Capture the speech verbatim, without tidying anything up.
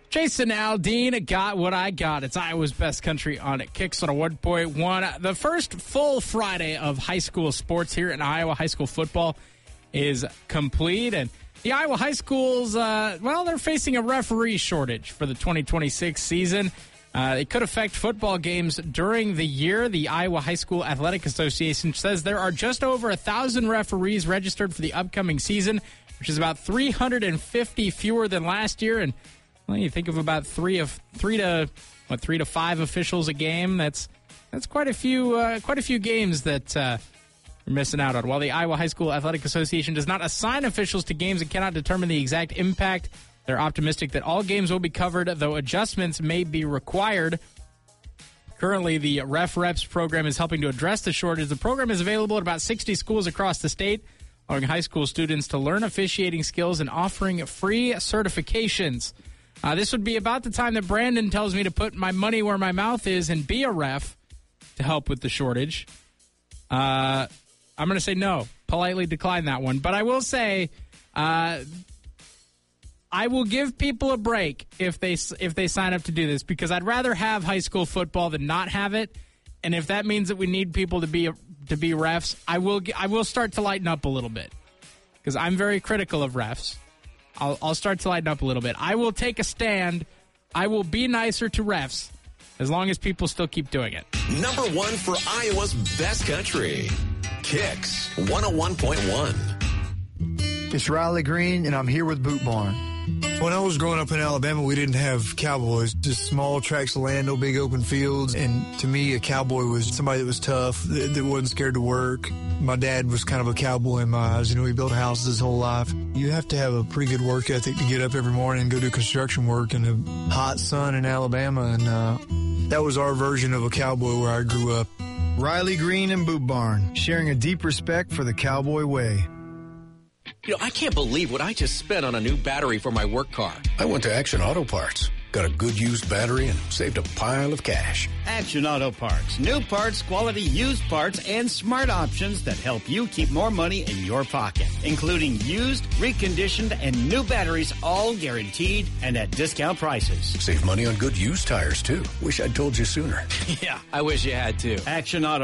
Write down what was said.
Jason Aldean got what I got. It's Iowa's Best Country on it. Kicks on a one point one. The first full Friday of high school sports here in Iowa. High school football is complete. And the Iowa high schools, uh, well, they're facing a referee shortage for the twenty twenty-six season. Uh, it could affect football games during the year. The Iowa High School Athletic Association says there are just over one thousand referees registered for the upcoming season, which is about three hundred fifty fewer than last year. And well, you think of about three of three to what three to five officials a game. That's that's quite a few uh, quite a few games that uh, we're missing out on. While the Iowa High School Athletic Association does not assign officials to games and cannot determine the exact impact, they're optimistic that all games will be covered, though adjustments may be required. Currently, the Ref Reps program is helping to address the shortage. The program is available at about sixty schools across the state, allowing high school students to learn officiating skills and offering free certifications. Uh, this would be about the time that Brandon tells me to put my money where my mouth is and be a ref to help with the shortage. Uh, I'm going to say no, politely decline that one. But I will say uh, I will give people a break if they if they sign up to do this, because I'd rather have high school football than not have it. And if that means that we need people to be to be refs, I will I will start to lighten up a little bit, because I'm very critical of refs. I'll, I'll start to lighten up a little bit. I will take a stand. I will be nicer to refs as long as people still keep doing it. Number one for Iowa's Best Country. Kicks one oh one point one. It's Riley Green, and I'm here with Boot Barn. When I was growing up in Alabama, we didn't have cowboys, just small tracts of land, no big open fields. And to me, a cowboy was somebody that was tough, that, that wasn't scared to work. My dad was kind of a cowboy in my eyes. You know, he built houses his whole life. You have to have a pretty good work ethic to get up every morning and go do construction work in the hot sun in Alabama. And uh, that was our version of a cowboy where I grew up. Riley Green and Boot Barn, sharing a deep respect for the cowboy way. You know, I can't believe what I just spent on a new battery for my work car. I went to Action Auto Parts, got a good used battery, and saved a pile of cash. Action Auto Parts. New parts, quality used parts, and smart options that help you keep more money in your pocket, including used, reconditioned, and new batteries, all guaranteed and at discount prices. Save money on good used tires, too. Wish I'd told you sooner. Yeah, I wish you had, too. Action Auto